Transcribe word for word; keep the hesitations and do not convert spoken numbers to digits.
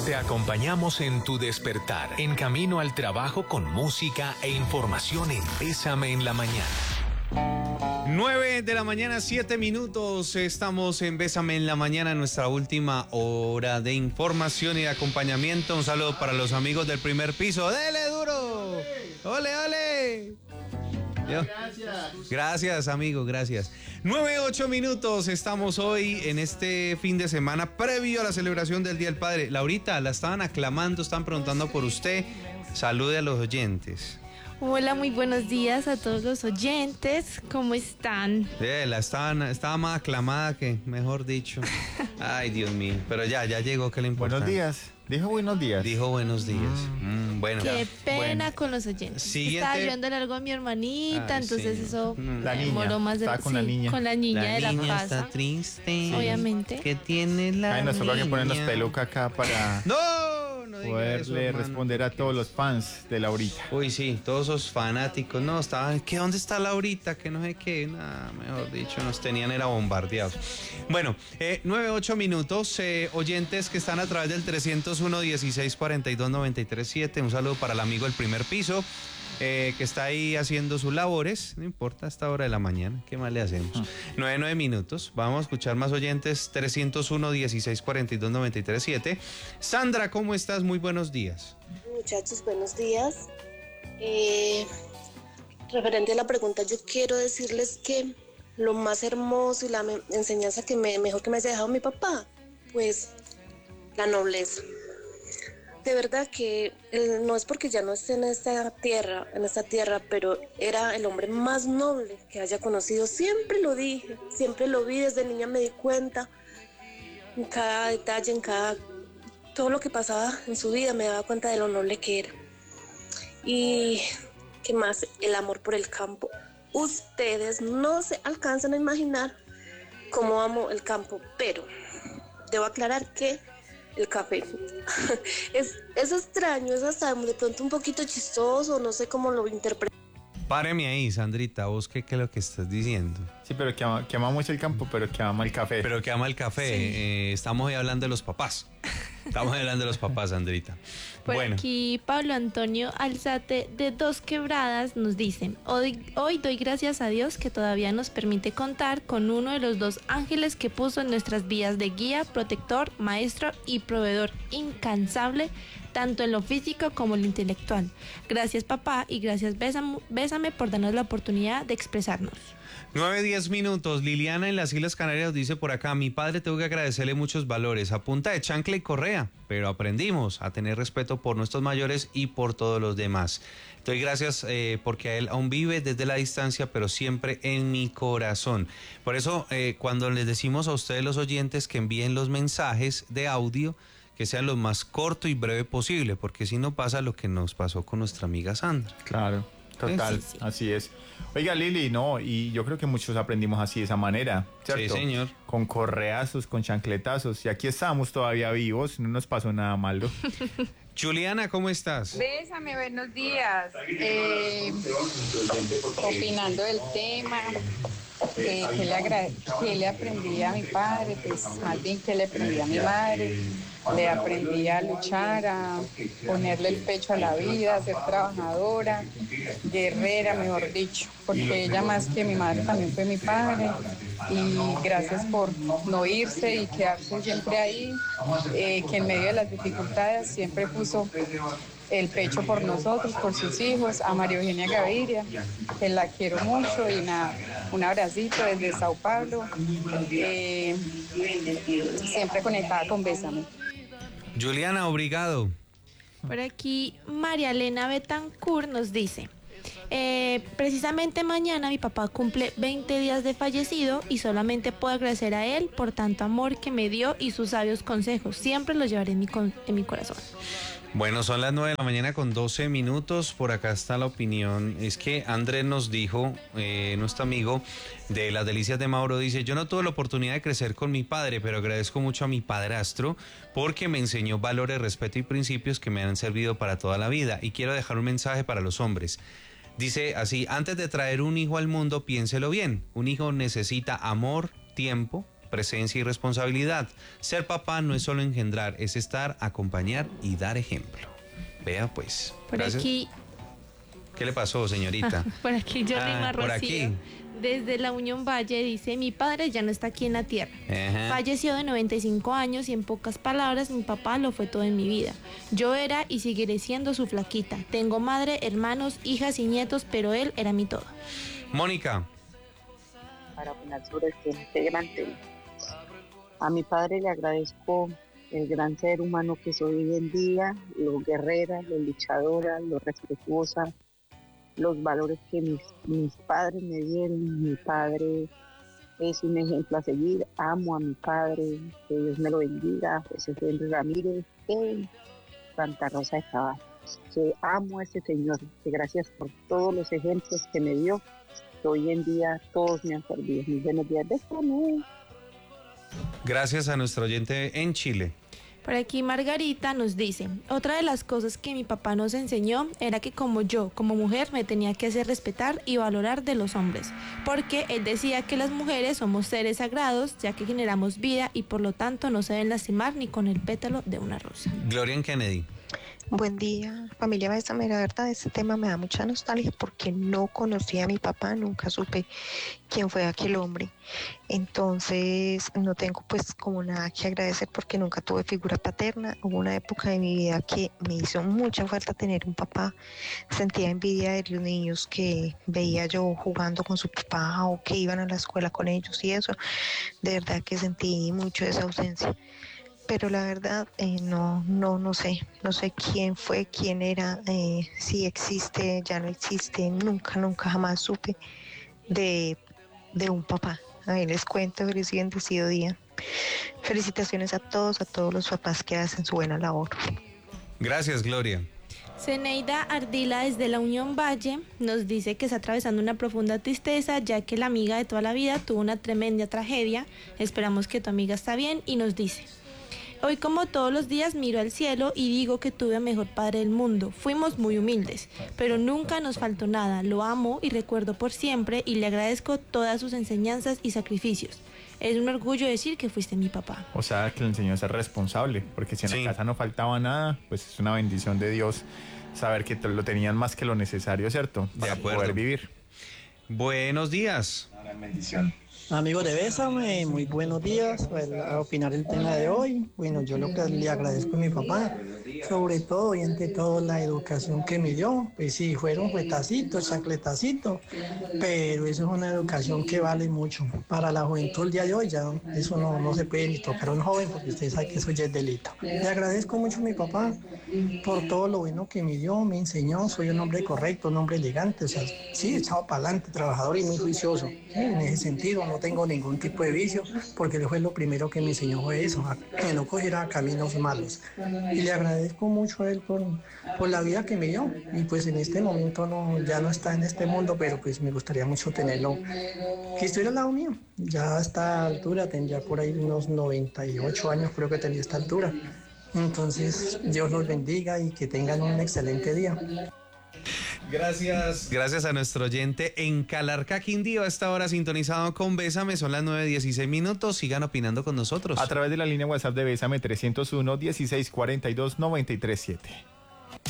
Te acompañamos en tu despertar, en camino al trabajo con música e información en Bésame en la Mañana. nueve de la mañana, siete minutos. Estamos en Bésame en la Mañana, nuestra última hora de información y de acompañamiento. Un saludo para los amigos del primer piso. ¡Dele duro! ¡Ole, ole! Gracias. Gracias, amigo, gracias. nueve, ocho minutos. Estamos hoy en este fin de semana previo a la celebración del Día del Padre. Laurita, la estaban aclamando, están preguntando por usted. Salude a los oyentes. Hola, muy buenos días a todos los oyentes. ¿Cómo están? Sí, la estaban, estaba más aclamada que, mejor dicho. Ay, Dios mío. Pero ya, ya llegó, que le importa. Buenos días. Dijo buenos días. Dijo buenos días. Mm, mm, bueno. Qué pena bueno. con los oyentes. Siguiente. Estaba viendo algo a mi hermanita, Ay, entonces sí. eso La me niña. demoró más de Estaba con sí, la niña. con la niña La de la niña casa. está triste. Obviamente. ¿Qué tiene la Ay, nosotros hay que ponernos niña? peluca acá para No, no diga eso, poderle hermano. responder a todos los fans de Laurita. Uy, sí, todos esos fanáticos, no, estaban, ¿qué, dónde está Laurita? Que no sé qué, nada, mejor dicho, nos tenían era bombardeados. Bueno, eh, nueve, ocho minutos, eh, oyentes que están a través del trescientos uno, dieciséis, cuarenta y dos, noventa y tres, siete, un saludo para el amigo del primer piso, eh, que está ahí haciendo sus labores, no importa, a esta hora de la mañana, ¿qué más le hacemos? Ah. nueve, nueve minutos, vamos a escuchar más oyentes, trescientos uno, dieciséis, cuarenta y dos, noventa y tres, siete. Sandra, ¿cómo estás? Muy buenos días. Muchachos, buenos días. Eh, referente a la pregunta, yo quiero decirles que lo más hermoso y la me- enseñanza que me, mejor que me haya dejado mi papá, pues la nobleza. De verdad que él no es porque ya no esté en esta tierra, en esta tierra, pero era el hombre más noble que haya conocido. Siempre lo dije, siempre lo vi, desde niña me di cuenta, en cada detalle, en cada todo lo que pasaba en su vida me daba cuenta de lo noble que era. Y qué más, el amor por el campo. Ustedes no se alcanzan a imaginar cómo amo el campo, pero debo aclarar que el café es, es extraño, es hasta de pronto un poquito chistoso, no sé cómo lo interpreto. Páreme ahí, Sandrita, vos qué, qué es lo que estás diciendo. Sí, pero que ama, que ama mucho el campo, pero que ama el café. Pero que ama el café, Sí. eh, estamos hoy hablando de los papás. Estamos hablando de los papás, Sandrita. Por Bueno, aquí Pablo Antonio Alzate de Dos Quebradas nos dice: hoy, hoy doy gracias a Dios que todavía nos permite contar con uno de los dos ángeles que puso en nuestras vidas de guía, protector, maestro y proveedor incansable, tanto en lo físico como en lo intelectual. Gracias, papá, y gracias, Bésame, Bésame, por darnos la oportunidad de expresarnos. nueve, diez minutos. Liliana en las Islas Canarias dice por acá: mi padre tengo que agradecerle muchos valores, a punta de chancla y correa, pero aprendimos a tener respeto por nuestros mayores y por todos los demás. Doy gracias eh, porque él aún vive desde la distancia, pero siempre en mi corazón. Por eso, eh, cuando les decimos a ustedes los oyentes que envíen los mensajes de audio, que sean lo más corto y breve posible, porque si no pasa lo que nos pasó con nuestra amiga Sandra. Claro, total, Sí, sí. así es. Oiga, Lili, no, y yo creo que muchos aprendimos así de esa manera, ¿cierto? Sí, señor. Con correazos, con chancletazos, y aquí estamos todavía vivos, no nos pasó nada malo. Juliana, ¿cómo estás? Bésame, buenos días. Eh, opinando del tema, eh, que, le agrade- que le aprendí a mi padre, pues más bien que le aprendí a mi madre. Le aprendí a luchar, a ponerle el pecho a la vida, a ser trabajadora, guerrera, mejor dicho, porque ella más que mi madre también fue mi padre. Y gracias por no irse y quedarse siempre ahí, eh, que en medio de las dificultades siempre puso el pecho por nosotros, por sus hijos, a María Eugenia Gaviria, que la quiero mucho, y nada, un abracito desde Sao Paulo, eh, siempre conectada con Bésame. Juliana, obrigado. Por aquí María Elena Betancourt nos dice: eh, precisamente mañana mi papá cumple veinte días de fallecido y solamente puedo agradecer a él por tanto amor que me dio y sus sabios consejos. Siempre los llevaré en mi, con- en mi corazón. Bueno, son las nueve de la mañana con doce minutos. Por acá está la opinión. Es que Andrés nos dijo, eh, nuestro amigo de Las Delicias de Mauro, dice: yo no tuve la oportunidad de crecer con mi padre, pero agradezco mucho a mi padrastro porque me enseñó valores, respeto y principios que me han servido para toda la vida. Y quiero dejar un mensaje para los hombres. Dice así: antes de traer un hijo al mundo, piénselo bien. Un hijo necesita amor, tiempo, presencia y responsabilidad. Ser papá no es solo engendrar, es estar, acompañar y dar ejemplo. Vea pues. Por Gracias. aquí, ¿Qué le pasó, señorita? por aquí Johnny Ah, Marrocío, por aquí. desde la Unión Valle, dice: mi padre ya no está aquí en la tierra. Ajá. Falleció de noventa y cinco años y en pocas palabras, mi papá lo fue todo en mi vida. Yo era y seguiré siendo su flaquita. Tengo madre, hermanos, hijas y nietos, pero él era mi todo. Mónica. Para opinar sobre este gran tema. A mi padre le agradezco el gran ser humano que soy hoy en día, lo guerrera, lo luchadora, lo respetuosa, los valores que mis, mis padres me dieron. Mi padre es un ejemplo a seguir, amo a mi padre, que Dios me lo bendiga, José Henry Ramírez, en Santa Rosa de Caballos, que amo a ese señor, que gracias por todos los ejemplos que me dio, que hoy en día todos me han servido. Muy buenos días, déjame. Gracias a nuestro oyente en Chile. Por aquí Margarita nos dice: otra de las cosas que mi papá nos enseñó era que como yo, como mujer, me tenía que hacer respetar y valorar de los hombres, porque él decía que las mujeres somos seres sagrados, ya que generamos vida y por lo tanto no se deben lastimar ni con el pétalo de una rosa. Gloria en Kennedy. Buen día, familia Bésame. La verdad, este tema me da mucha nostalgia porque no conocí a mi papá, nunca supe quién fue aquel hombre. Entonces, no tengo pues como nada que agradecer porque nunca tuve figura paterna. Hubo una época de mi vida que me hizo mucha falta tener un papá. Sentía envidia de los niños que veía yo jugando con su papá o que iban a la escuela con ellos y eso. De verdad que sentí mucho esa ausencia. Pero la verdad, eh, no, no, no sé, no sé quién fue, quién era, eh, si existe, ya no existe, nunca, nunca jamás supe de, de un papá. Ahí les cuento, feliz y bendecido día. Felicitaciones a todos, a todos los papás que hacen su buena labor. Gracias, Gloria. Zeneida Ardila desde la Unión Valle nos dice que está atravesando una profunda tristeza, ya que la amiga de toda la vida tuvo una tremenda tragedia. Esperamos que tu amiga está bien y nos dice: hoy, como todos los días, miro al cielo y digo que tuve el mejor padre del mundo. Fuimos muy humildes, pero nunca nos faltó nada. Lo amo y recuerdo por siempre y le agradezco todas sus enseñanzas y sacrificios. Es un orgullo decir que fuiste mi papá. O sea, que le enseñó a ser responsable, porque si en Sí. la casa no faltaba nada, pues es una bendición de Dios saber que te- lo tenían más que lo necesario, ¿cierto? De Para acuerdo. poder vivir. Buenos días. Amigos de Bésame, muy buenos días. Pues, a opinar el tema de hoy, bueno, yo lo que le agradezco a mi papá, sobre todo y ante todo la educación que me dio. Pues sí, fueron juetacitos, chancletacitos, pero eso es una educación que vale mucho. Para la juventud el día de hoy ya eso no, no se puede ni tocar a un joven porque usted sabe que eso ya es delito. Le agradezco mucho a mi papá por todo lo bueno que me dio, me enseñó. Soy un hombre correcto, un hombre elegante, o sea, sí, echado para adelante, trabajador y muy juicioso. Sí, en ese sentido no tengo ningún tipo de vicio porque él fue lo primero que me enseñó fue eso, a que no cogiera caminos malos. Y le agradezco mucho a él por, por la vida que me dio. Y pues en este momento no, ya no está en este mundo, pero pues me gustaría mucho tenerlo, que estuviera al lado mío. Ya a esta altura tendría por ahí unos noventa y ocho años, creo que tenía esta altura. Entonces, Dios los bendiga y que tengan un excelente día. Gracias. Gracias a nuestro oyente en Calarcá, Quindío, a esta hora sintonizado con Bésame. Son las nueve dieciséis minutos. Sigan opinando con nosotros. A través de la línea WhatsApp de Bésame trescientos uno, dieciséis cuarenta y dos, noventa y tres siete.